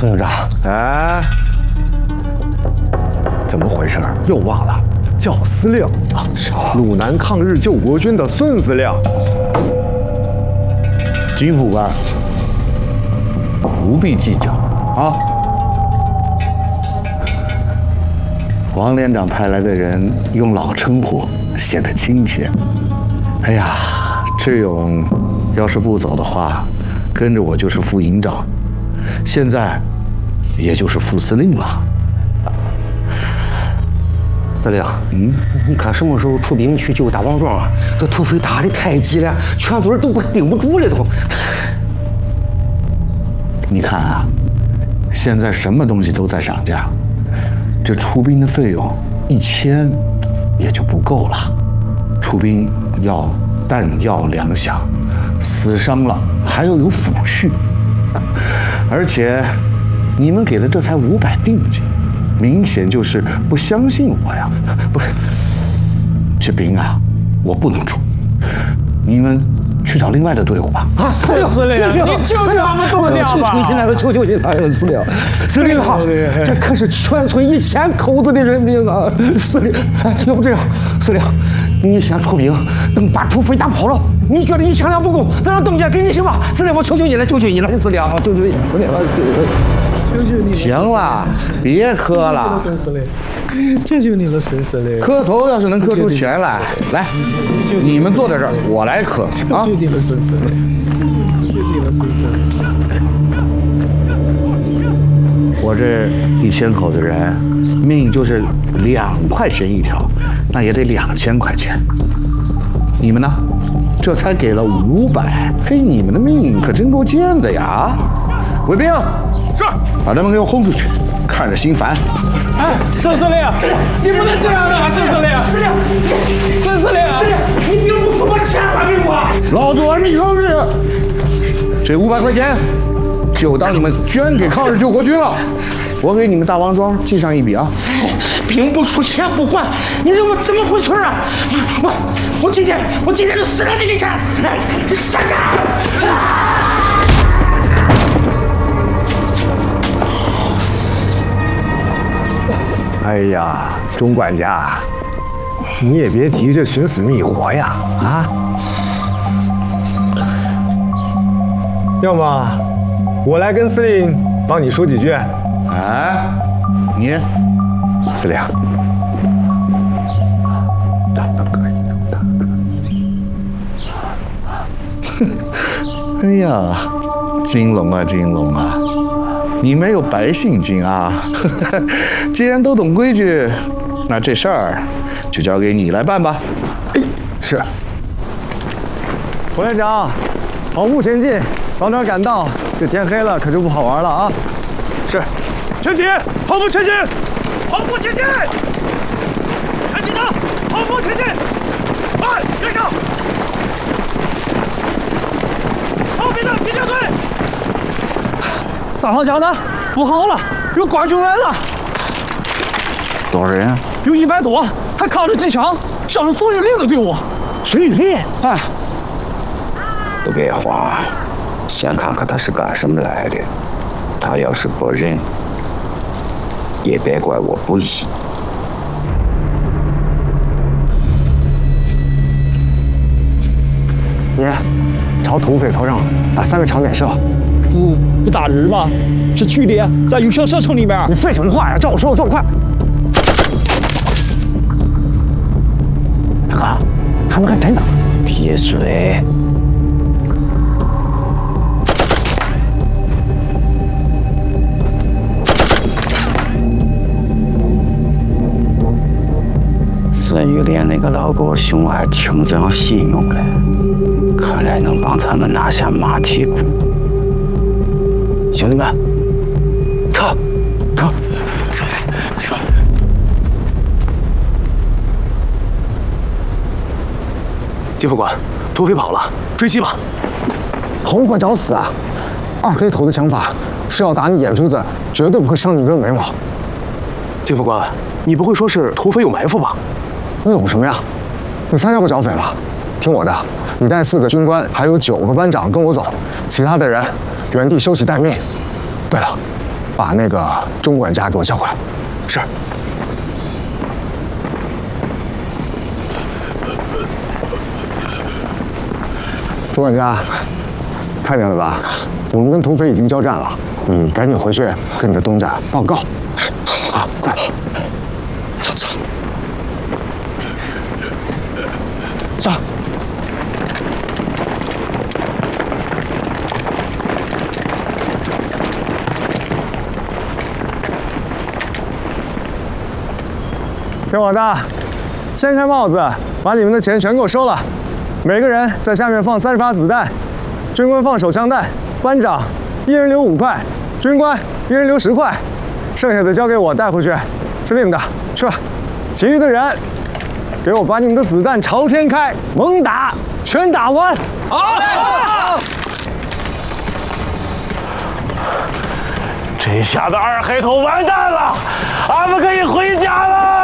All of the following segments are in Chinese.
孙营长， 哎，怎么回事？又忘了叫司令啊！鲁南抗日救国军的孙司令。 金副官，不必计较啊。王连长派来的人用老称呼，显得亲切。哎呀，志勇要是不走的话，跟着我就是副营长，现在也就是副司令了。 司令，你看什么时候出兵去救大王庄啊？这土匪打的太急了，全队都快顶不住了都。 你看啊，现在什么东西都在涨价，这出兵的费用1000也就不够了。出兵要弹药粮饷，死伤了还要有抚恤，而且你们给的这才500定金，明显就是不相信我呀！不是，这兵啊，我不能出，你们去找另外的队伍吧。 啊，司令，你救救我们东家吧！求求你了，求求你了，司令，司令好，这可是全村1000口子的人命啊！司令，要不这样，司令，你先出兵，等把土匪打跑了，你觉得你枪量不够，咱让东家给你行吧？司令，我求求你了，求求你了，司令，求求你，司令，求求你。 行了，别磕了， 孙司令，求求你了，孙司令。 磕头要是能磕出钱来，来，你们坐在这儿，我来磕啊！ 求你了，孙司令，求你了，孙司令。 我这1000口子人，命就是2块钱一条，那也得2000块钱。你们呢？这才给了500，嘿，你们的命可真够贱的呀！卫兵，是，把他们给我轰出去，看着心烦。 哎，孙司令，你不能这样啊，孙司令，孙司令，你兵不出，把钱还给我。 老子玩命抗日，这500块钱就当你们捐给抗日救国军了。我给你们大王庄记上一笔啊！ 兵不出，钱不还，你让我怎么回村啊？我今天就死了给你钱！哎，这傻子！ 哎呀，钟管家，你也别急着寻死觅活呀！啊，要么我来跟司令帮你说几句。 哎，你， 司令， 哎呀，金龙啊，金龙啊，你没有白姓金啊！既然都懂规矩，那这事儿就交给你来办吧。 哎，是。副连长，跑步前进，早点赶到，这天黑了可就不好玩了啊！是。 前进，跑步前进，跑步前进，前进的，跑步前进，慢，跟上，后面的急救队， 大王讲的不好了，有官军来了， 多少人啊？ 有100多，还靠着机枪，像是孙玉玲的队伍。 孙玉玲， 哎， 都别慌，先看看他是干什么来的。他要是不认，也别怪我不义。 爷，朝土匪头上打3个长箭射。 不打人吗？是距离在有效射程里面。 你废什么话呀？照我说的做快。大哥，他们还真的。 闭嘴！孙玉莲那个老狗熊还挺讲信用嘞，看来能帮咱们拿下马蹄谷。兄弟们，撤！ 金副官，土匪跑了，追击吧！ 红快找死啊！2黑头的枪法是要打你眼珠子，绝对不会伤你一根眉毛。 金副官，你不会说是土匪有埋伏吧？ 那有什么呀？你参加过剿匪了？听我的，你带4个军官，还有9个班长跟我走，其他的人原地休息待命。对了， 把那个钟管家给我叫过来。 是。 钟管家，看见了吧？我们跟土匪已经交战了，你赶紧回去跟你的东家报告。好，快，走走。 上。 听我的，掀开帽子，把你们的钱全给我收了。每个人在下面放30发子弹，军官放手枪弹，班长1人留5块，军官1人留10块，剩下的交给我带回去。司令的，去吧。其余的人，给我把你们的子弹朝天开，猛打，全打完。 好。 这下子二黑头完蛋了，俺们可以回家了。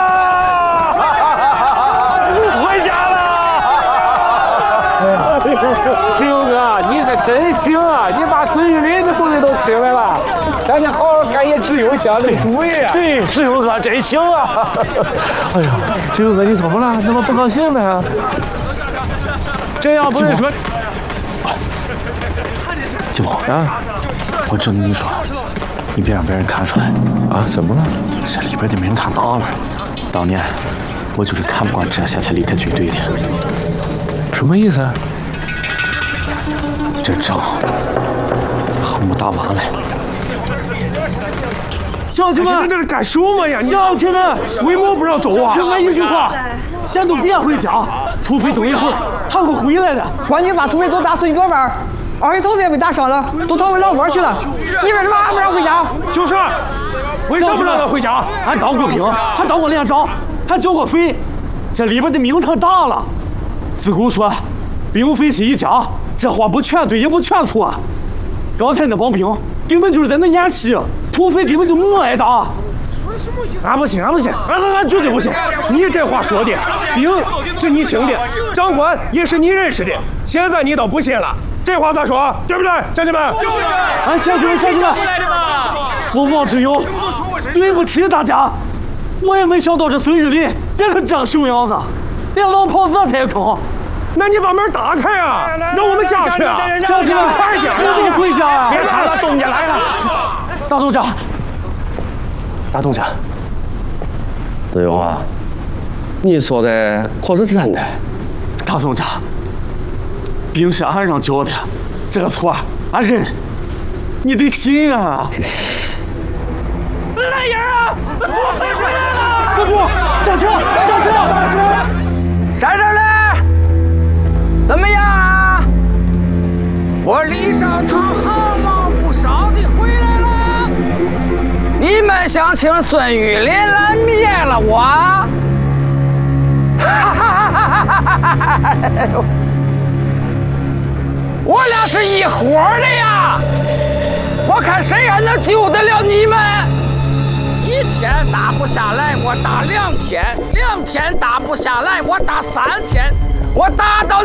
志勇哥，你是真行啊！你把孙玉林的东西都请来了，咱得好好感谢志勇想的主意啊！ 对，志勇哥真行啊！哎呀，志勇哥你怎么了？怎么不高兴呢？这要不是说， 季某啊，我真跟你说，你别让别人看出来啊！怎么了？这里边的名堂大了。当年我就是看不惯这些才离开军队的。什么意思啊？这仗还没打完嘞！ 乡亲们，你在这干什么呀？乡亲们，为什么不让走啊？听俺一句话，先都别回家，土匪等一会儿还会回来的。 赶紧把土匪都打碎多半，二黑头子也被打伤了，都逃回老窝去了。你为什么还不让回家？ 就是，为什么不让他回家？俺当过兵，还当过连长，还剿过匪，这里边的名堂大了。自古说，兵匪是一家，这话不全对也不全错。刚才那帮兵根本就是在那演戏，土匪根本就没挨打。俺不信，俺绝对不信！你这话说的，兵是你请的，长官也是你认识的，现在你倒不信了，这话咋说？对不对，乡亲们？俺乡亲们，我王志勇，对不起大家，我也没想到这孙玉林变成这样熊样子，连老炮子他也坑。那你把门打开啊，让我们家去啊！乡亲们，快点，不能回家啊！别喊了，东家来了。大东家， 大东家，志勇啊，你说的可是真的？ 大东家，兵是俺上交的，这个错俺认，你得信啊！来人啊！土匪回来了！站住！上车！上车！ 上车嘞！怎么样啊？我李少堂毫毛不少的回来了。你们想请孙玉林来灭了我？哈哈哈！我俩是一伙的呀！我看谁还能救得了你们？1天打不下来，我打2天；2天打不下来，我打3天。我打到